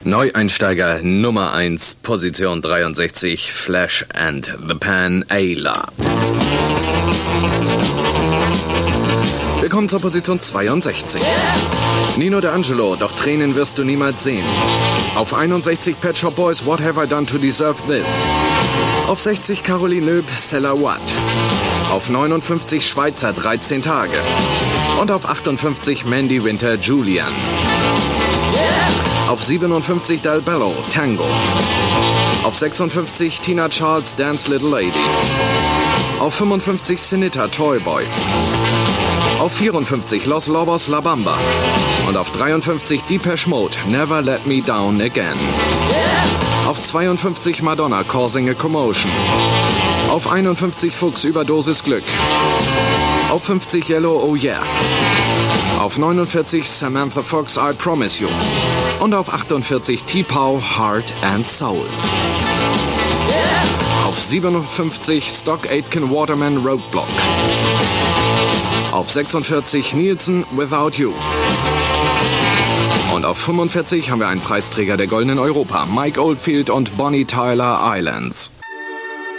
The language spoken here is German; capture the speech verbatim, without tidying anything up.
Neueinsteiger Nummer eins, Position dreiundsechzig, Flash and the Pan, Ayla. Willkommen zur Position zweiundsechzig. Nino D'Angelo, doch Tränen wirst du niemals sehen. Auf einundsechzig Pet Shop Boys, What Have I Done to Deserve This? Auf sechzig Caroline Loeb, Cella What? Auf neunundfünfzig Schweizer, dreizehn Tage. Und auf achtundfünfzig Mandy Winter, Julian. Auf siebenundfünfzig Del Bello, Tango. Auf sechsundfünfzig Tina Charles, Dance Little Lady. Auf fünfundfünfzig Sinita, Toy Boy. Auf vierundfünfzig Los Lobos, La Bamba. Und auf dreiundfünfzig Depeche Mode, Never Let Me Down Again. Auf zweiundfünfzig Madonna, Causing a Commotion. Auf einundfünfzig Fuchs, Überdosis Glück. Auf fünfzig Yellow, Oh Yeah. Auf neunundvierzig Samantha Fox, I Promise You. Und auf achtundvierzig T-Pow, Heart and Soul. Auf siebenundfünfzig Stock Aitken Waterman, Roadblock. Auf sechsundvierzig Nielsen, Without You. Und auf fünfundvierzig haben wir einen Preisträger der Goldenen Europa, Mike Oldfield und Bonnie Tyler, Islands.